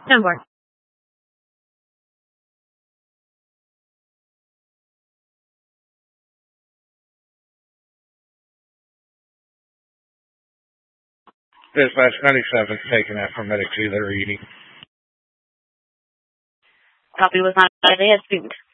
Number. Dispatch 97 taking that for medics either eating. Copy was not advanced.